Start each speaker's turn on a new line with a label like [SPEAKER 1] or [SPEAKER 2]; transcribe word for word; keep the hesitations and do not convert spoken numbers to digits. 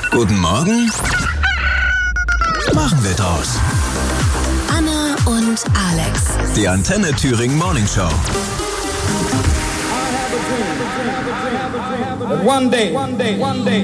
[SPEAKER 1] Guten Morgen. Machen wir draus.
[SPEAKER 2] Anna und Alex.
[SPEAKER 1] Die Antenne Thüringen Morning Show.
[SPEAKER 3] One day, one day, one day.